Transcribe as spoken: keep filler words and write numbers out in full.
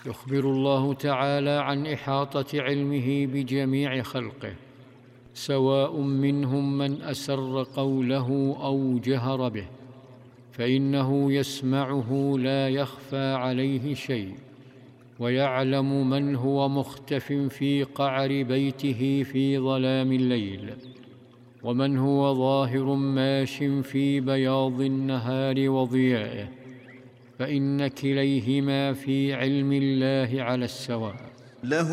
يخبر الله تعالى عن إحاطة علمه بجميع خلقه، سواء منهم من أسر قوله أو جهر به، فإنه يسمعه لا يخفى عليه شيء، ويعلم من هو مختف في قعر بيته في ظلام الليل، ومن هو ظاهر ماش في بياض النهار وضيائه، فإن كليهما في علم الله على السواء.